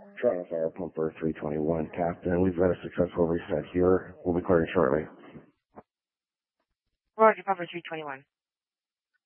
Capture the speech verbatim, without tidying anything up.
Toronto Fire Pumper three twenty-one, Captain. We've got a successful reset here. We'll be clearing shortly. Roger, Pumper three twenty-one.